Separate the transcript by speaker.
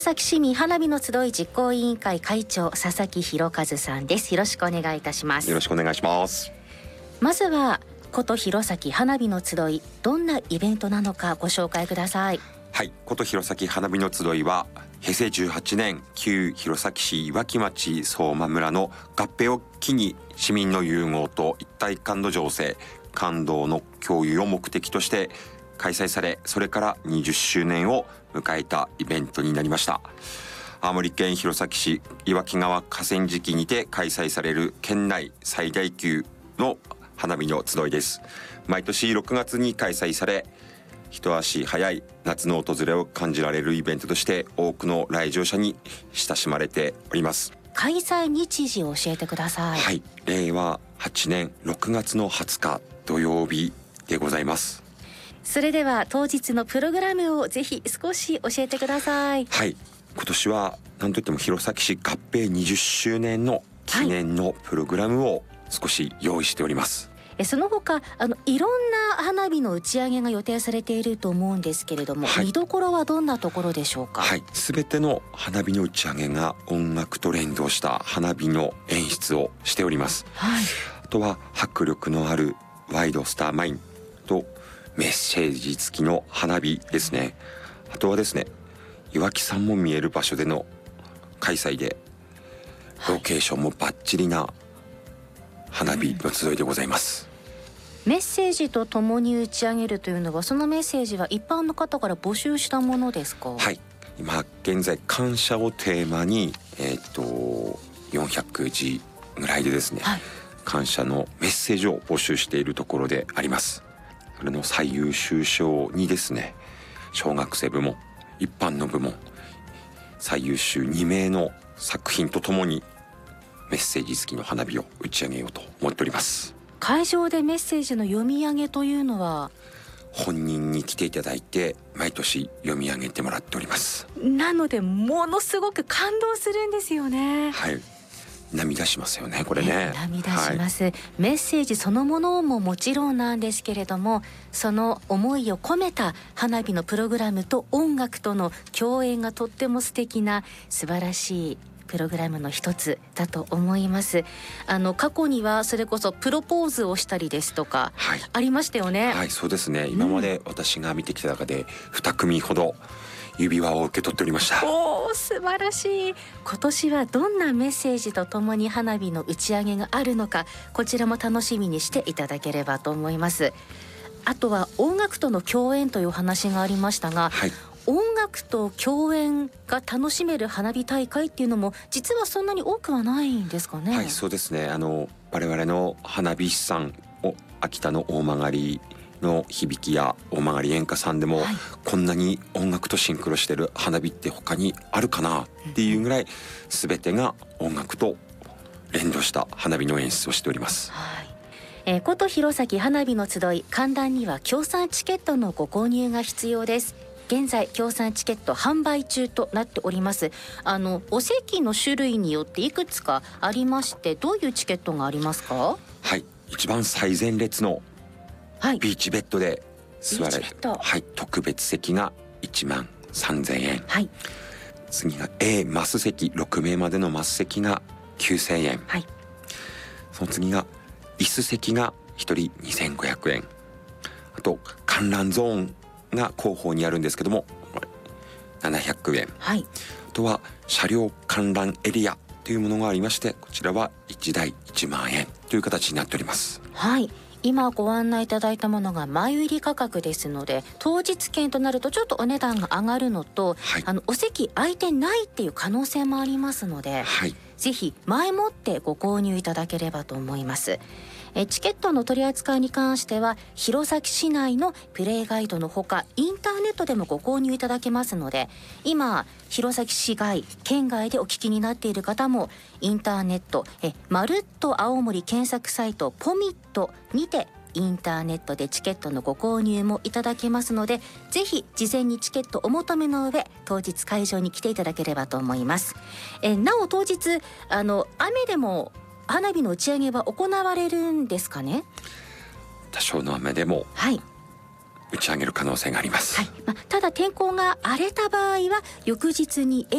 Speaker 1: 弘前市民花火の集い実行委員会会長佐々木弘和さんです。よろしくお願いいたします。
Speaker 2: よろしくお願いします。
Speaker 1: まずは古都弘前花火の集い、どんなイベントなのかご紹介ください。
Speaker 2: はい、古都弘前花火の集いは平成18年旧弘前市岩木町相馬村の合併を機に市民の融合と一体感の醸成、感動の共有を目的として開催され、それから20周年を迎えたイベントになりました。青森県弘前市岩木川河川敷にて開催される県内最大級の花火の集いです。毎年6月に開催され、一足早い夏の訪れを感じられるイベントとして多くの来場者に親しまれております。
Speaker 1: 開催日時を教えてください。
Speaker 2: はい、令和8年6月の20日土曜日でございます。
Speaker 1: それでは当日のプログラムをぜひ少し教えてください。
Speaker 2: はい、今年は何といっても弘前市合併20周年の記念のプログラムを少し用意しております。
Speaker 1: その他いろんな花火の打ち上げが予定されていると思うんですけれども、見どころはどんなところでしょうか。
Speaker 2: はい、全ての花火の打ち上げが音楽と連動した花火の演出をしております。あとは迫力のあるワイドスターマインとメッセージ付きの花火ですね。あとはですね、岩木山も見える場所での開催で、ロケーションもバッチリな花火の集いでございます。
Speaker 1: メッセージとともに打ち上げるというのは、そのメッセージは一般の方から募集したものですか。
Speaker 2: はい、今現在感謝をテーマに400字ぐらいでですね、感謝のメッセージを募集しているところであります。それの最優秀賞にですね、小学生部門、一般の部門、最優秀2名の作品とともにメッセージ付きの花火を打ち上げようと思っております。
Speaker 1: 会場でメッセージの読み上げというのは
Speaker 2: 本人に来ていただいて毎年読み上げてもらっております。
Speaker 1: なのでものすごく感動するんですよね。
Speaker 2: はい、涙しますよね、これね。
Speaker 1: 涙します、メッセージそのものももちろんなんですけれども、その思いを込めた花火のプログラムと音楽との共演がとっても素敵な素晴らしいプログラムの一つだと思います。過去にはそれこそプロポーズをしたりですとか、ありましたよね。
Speaker 2: はい、そうですね。今まで私が見てきた中で2組ほど指輪を受け取っておりました。
Speaker 1: おー、素晴らしい。今年はどんなメッセージとともに花火の打ち上げがあるのか、こちらも楽しみにしていただければと思います。あとは音楽との共演という話がありましたが、音楽と共演が楽しめる花火大会っていうのも実はそんなに多くはないんですかね。
Speaker 2: はい、そうですね。我々の花火師さんを秋田の大曲の響きや大曲演歌さんでも、こんなに音楽とシンクロしてる花火って他にあるかなっていうぐらい、全てが音楽と連動した花火の演出をしております。
Speaker 1: 古都弘前花火の集い、観覧には協賛チケットのご購入が必要です。現在協賛チケット販売中となっております。お席の種類によっていくつかありまして、どういうチケットがありますか。
Speaker 2: はい、一番最前列のビーチベッドで座れる、特別席が13,000円、次が A マス席、6名までのマス席が9,000円、その次が椅子席が1人2,500円、あと観覧ゾーンが後方にあるんですけども700円、あとは車両観覧エリアというものがありまして、こちらは1台1万円という形になっております。
Speaker 1: 今ご案内いただいたものが前売り価格ですので、当日券となるとちょっとお値段が上がるのと、お席空いてないっていう可能性もありますので、ぜひ前もってご購入いただければと思います。チケットの取り扱いに関しては弘前市内のプレイガイドのほか、インターネットでもご購入いただけますので、今弘前市外県外でお聞きになっている方もインターネットまるっと青森検索サイトポミットにてインターネットでチケットのご購入もいただけますので、ぜひ事前にチケットお求めの上、当日会場に来ていただければと思います。なお当日雨でも花火の打ち上げは行われるんですかね。
Speaker 2: 多少の雨でも打ち上げる可能性があります。
Speaker 1: はい、ただ天候が荒れた場合は翌日に